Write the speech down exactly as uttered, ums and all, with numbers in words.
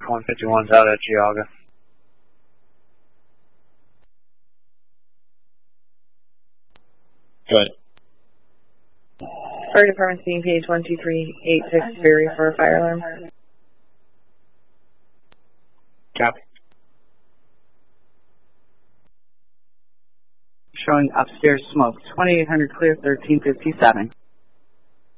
one fifty-one's out at Geauga. Go ahead. Fire Department scene page one two three eight six, Berry for a fire alarm. Copy. Showing upstairs smoke, twenty-eight hundred clear, thirteen fifty-seven.